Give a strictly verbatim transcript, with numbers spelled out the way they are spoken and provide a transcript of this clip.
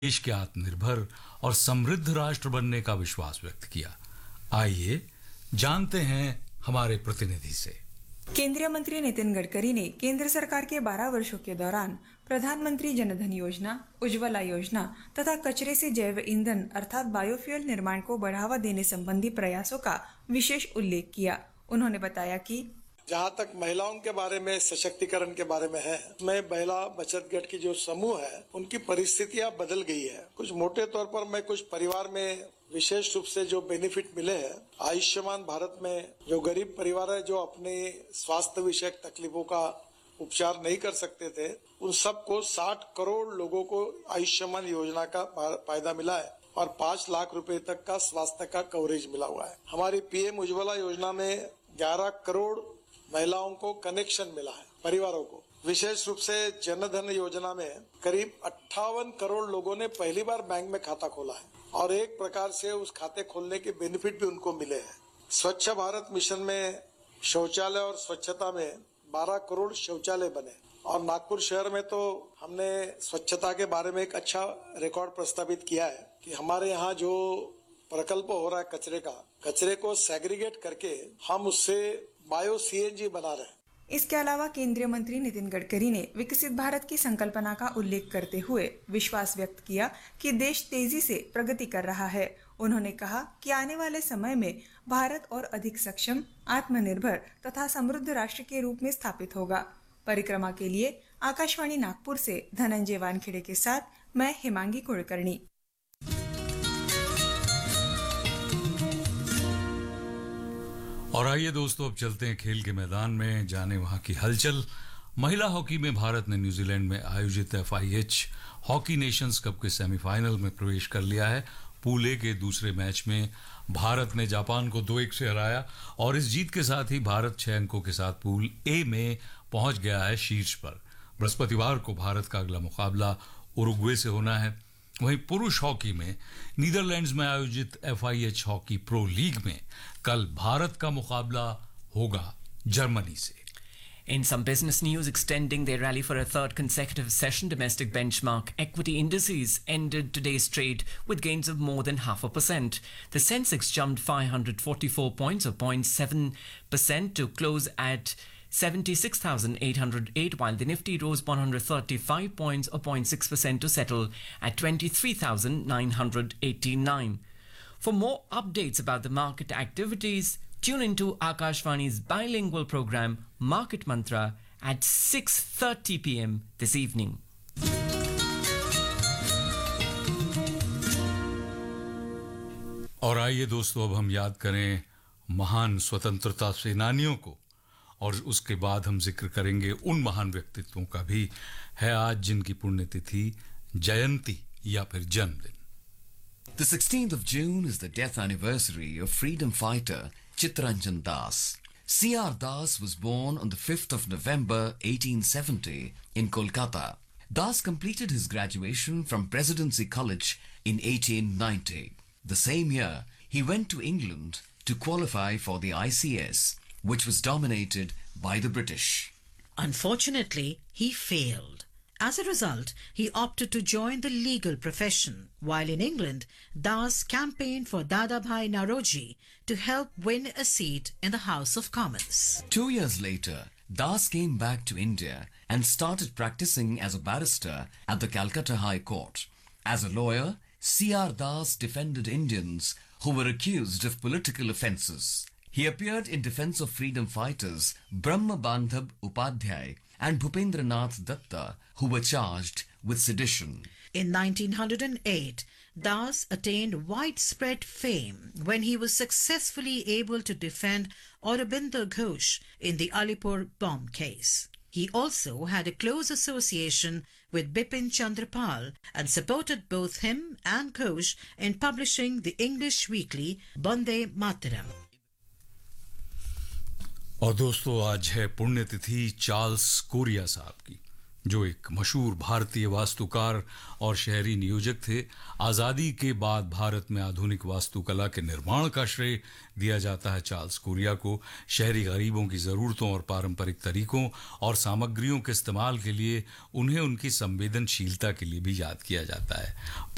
देश के आत्मनिर्भर और समृद्ध राष्ट्र बनने का विश्वास व्यक्त किया। आइए जानते हैं हमारे प्रतिनिधि से। केंद्रीय मंत्री नितिन गडकरी ने केंद्र सरकार के बारह वर्षों के दौरान प्रधानमंत्री जनधन योजना, उज्ज्वला योजना तथा कचरे से जैव ईंधन अर्थात बायोफ्यूल निर्माण को बढ़ावा देने संबंधी प्रयासों का विशेष उल्लेख किया। उन्होंने बताया कि जहाँ तक महिलाओं के बारे में, सशक्तिकरण के बारे में है, मैं महिला बचत गट की जो समूह है उनकी परिस्थितियाँ बदल गई है। कुछ मोटे तौर पर मैं कुछ परिवार में विशेष रूप से जो बेनिफिट मिले हैं, आयुष्मान भारत में जो गरीब परिवार है जो अपने स्वास्थ्य विषयक तकलीफों का उपचार नहीं कर सकते थे, उन सबको साठ करोड़ लोगों को आयुष्मान योजना का फायदा मिला है और पाँच लाख रुपए तक का स्वास्थ्य का कवरेज मिला हुआ है। हमारी पीएम उज्ज्वला योजना में ग्यारह करोड़ महिलाओं को कनेक्शन मिला है, परिवारों को। विशेष रूप से जनधन योजना में करीब अट्ठावन करोड़ लोगों ने पहली बार बैंक में खाता खोला है और एक प्रकार से उस खाते खोलने के बेनिफिट भी उनको मिले हैं। स्वच्छ भारत मिशन में शौचालय और स्वच्छता में बारह करोड़ शौचालय बने और नागपुर शहर में तो हमने स्वच्छता के बारे में एक अच्छा रिकॉर्ड प्रस्तावित किया है कि हमारे यहाँ जो प्रकल्प हो रहा है कचरे का, कचरे को सेग्रीगेट करके हम उससे बायो सीएनजी बना रहे हैं। इसके अलावा केंद्रीय मंत्री नितिन गडकरी ने विकसित भारत की संकल्पना का उल्लेख करते हुए विश्वास व्यक्त किया कि देश तेजी से प्रगति कर रहा है। उन्होंने कहा कि आने वाले समय में भारत और अधिक सक्षम, आत्मनिर्भर तथा समृद्ध राष्ट्र के रूप में स्थापित होगा। परिक्रमा के लिए आकाशवाणी नागपुर से धनंजय वानखेड़े के साथ मैं हिमांगी कुलकर्णी। और आइए दोस्तों, अब चलते हैं खेल के मैदान में, जाने वहां की हलचल। महिला हॉकी में भारत ने न्यूजीलैंड में आयोजित F I H hockey Nations cup के सेमीफाइनल में प्रवेश कर लिया है। पूल ए के दूसरे मैच में भारत ने जापान को दो एक से हराया और इस जीत के साथ ही भारत छह अंकों के साथ पूल ए में पहुंच गया है शीर्ष पर। बृहस्पतिवार को भारत का अगला मुकाबला उरुग्वे से होना है। वहीं पुरुष हॉकी में नीदरलैंड्स में आयोजित F I H hockey pro league में कल भारत का मुकाबला होगा जर्मनी से। In some business news, extending their rally for a third consecutive session, domestic benchmark equity indices ended today's trade with gains of more than half a percent. The Sensex jumped five hundred forty-four points, or zero point seven percent, to close at seventy-six thousand eight hundred eight, while the Nifty rose one hundred thirty-five points, or zero point six percent, to settle at twenty-three thousand nine hundred eighty-nine. For more updates about the market activities, tune into Akashvani's bilingual program Market Mantra at six thirty p m this evening. और आइए दोस्तों, अब हम याद करें महान स्वतंत्रता सेनानियों को और उसके बाद हम जिक्र करेंगे उन महान व्यक्तित्वों का भी है आज जिनकी पुण्यतिथि, जयंती या फिर जन्मदिन। The sixteenth of June is the death anniversary of freedom fighter Chittaranjan Das. C R Das was born on the fifth of November eighteen seventy in Kolkata. Das completed his graduation from Presidency College in eighteen ninety. The same year, he went to England to qualify for the I C S, which was dominated by the British. Unfortunately, he failed. As a result, he opted to join the legal profession. While in England, Das campaigned for Dadabhai Naoroji to help win a seat in the House of Commons. Two years later, Das came back to India and started practicing as a barrister at the Calcutta High Court. As a lawyer, C R Das defended Indians who were accused of political offences. He appeared in defense of freedom fighters Brahma Bandhab Upadhyay and Bhupendra Nath Datta, who were charged with sedition. In nineteen oh eight, Das attained widespread fame when he was successfully able to defend Aurobindo Ghosh in the Alipur bomb case. He also had a close association with Bipin Chandra Pal and supported both him and Ghosh in publishing the English weekly Bande Mataram. और दोस्तों, आज है पुण्यतिथि Charles Korea साहब की, जो एक मशहूर भारतीय वास्तुकार और शहरी नियोजक थे। आज़ादी के बाद भारत में आधुनिक वास्तुकला के निर्माण का श्रेय दिया जाता है चार्ल्स कोरिया को। शहरी गरीबों की ज़रूरतों और पारंपरिक तरीकों और सामग्रियों के इस्तेमाल के लिए उन्हें उनकी संवेदनशीलता के लिए भी याद किया जाता है।